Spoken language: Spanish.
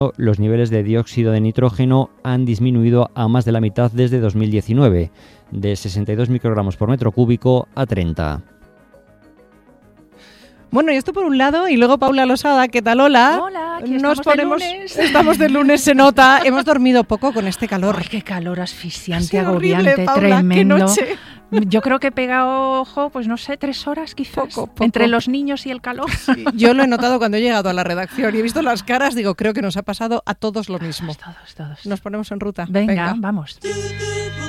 Los niveles de dióxido de nitrógeno han disminuido a más de la mitad desde 2019, de 62 microgramos por metro cúbico a 30. Bueno, y esto por un lado, y luego Paula Losada, ¿qué tal? Hola. Hola, aquí de lunes. Estamos de lunes, se nota. Hemos dormido poco con este calor. Ay, qué calor asfixiante, Sí, agobiante, horrible, Paula, tremendo. qué noche. Yo creo que he pegado, ojo, pues no sé, 3 horas quizás, Poco. entre los niños y el calor. Sí, yo lo he notado cuando he llegado a la redacción y he visto las caras, digo, creo que nos ha pasado a todos lo mismo. Todos. Nos ponemos en ruta. Venga, vamos.